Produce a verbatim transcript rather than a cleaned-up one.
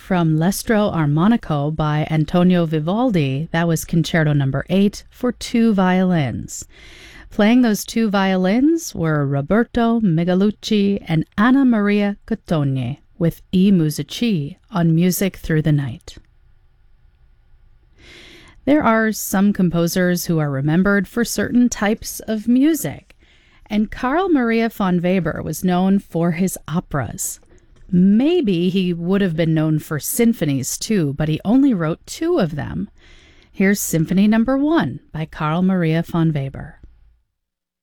from L'Estro Armonico by Antonio Vivaldi. That was Concerto number eight for two violins. Playing those two violins were Roberto Migalucci and Anna Maria Cottoni with I Musici on Music Through the Night. There are some composers who are remembered for certain types of music, and Carl Maria von Weber was known for his operas. Maybe he would have been known for symphonies too, but he only wrote two of them. Here's Symphony Number One by Carl Maria von Weber.